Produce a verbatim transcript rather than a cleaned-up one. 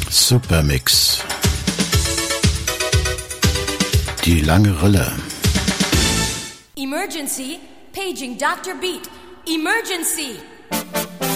Supermix. Die lange Rille. Emergency, paging Doctor Beat. Emergency!